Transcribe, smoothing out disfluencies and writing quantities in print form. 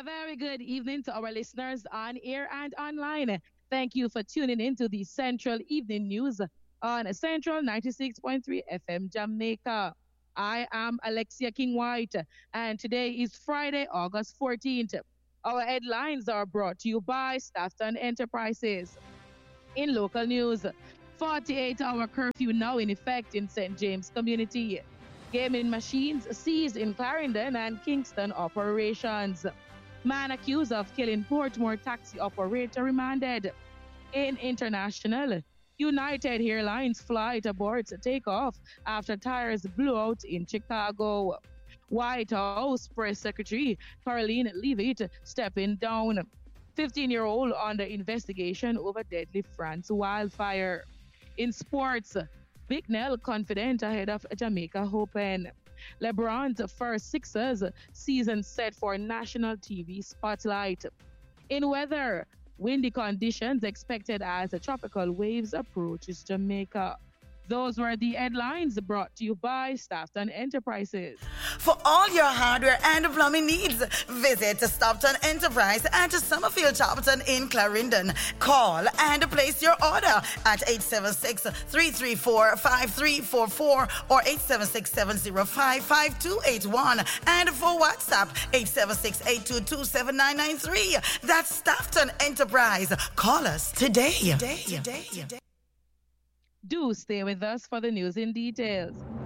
A very good evening to our listeners on air and online. Thank you for tuning in to the Central Evening News on Central 96.3 FM Jamaica. I am Alexia King White, and today is Friday, August 14th. Our headlines are brought to you by Staffton Enterprises. In local news, 48-hour curfew now in effect in St. James community. Gaming machines seized in Clarendon and Kingston operations. Man accused of killing Portmore taxi operator remanded. In international, United Airlines flight aborts takeoff after tires blew out in Chicago. White House Press Secretary Caroline Leavitt stepping down. 15-year-old under investigation over deadly France wildfire. In sports, Big Nell confident ahead of Jamaica Open. LeBron's first Sixers season set for national TV spotlight. In weather, windy conditions expected as the tropical waves approaches Jamaica. Those were the headlines brought to you by Staffton Enterprises. For all your hardware and plumbing needs, visit Staffton Enterprise at Summerfield Charlton in Clarendon. Call and place your order at 876-334-5344 or 876-705-5281. And for WhatsApp, 876-822-7993. That's Staffton Enterprise. Call us today. Do stay with us for the news in details.